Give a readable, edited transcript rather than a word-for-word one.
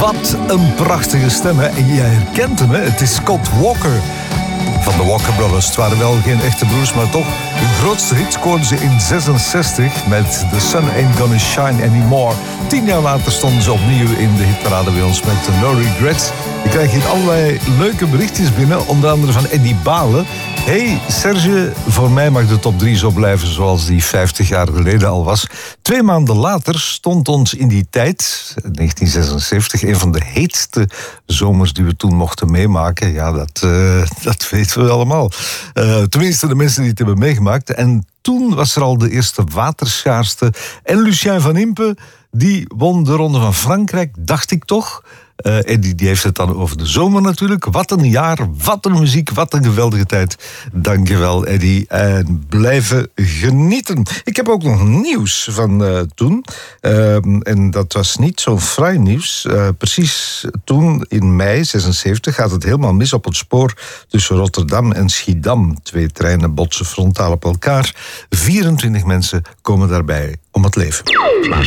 Wat een prachtige stem, hè? En jij herkent hem, hè? Het is Scott Walker van de Walker Brothers. Het waren wel geen echte broers, maar toch. Hun grootste hit scoorden ze in 66 met The Sun Ain't Gonna Shine Anymore. 10 jaar later stonden ze opnieuw in de hitparade bij ons met No Regrets. Ik krijg hier allerlei leuke berichtjes binnen, onder andere van Eddie Balen. Hey Serge, voor mij mag de top 3 zo blijven zoals die 50 jaar geleden al was. 2 maanden later stond ons in die tijd, 1976, een van de heetste zomers die we toen mochten meemaken. Ja, dat weten we allemaal. Tenminste, de mensen die het hebben meegemaakt. En toen was er al de eerste waterschaarste. En Lucien van Impe, die won de Ronde van Frankrijk, dacht ik toch. Eddie die heeft het dan over de zomer natuurlijk. Wat een jaar, wat een muziek, wat een geweldige tijd. Dankjewel Eddie. En blijven genieten. Ik heb ook nog nieuws van toen. En dat was niet zo'n fraai nieuws. Precies toen, in mei 76, gaat het helemaal mis op het spoor tussen Rotterdam en Schiedam. 2 treinen botsen frontaal op elkaar. 24 mensen komen daarbij om het leven.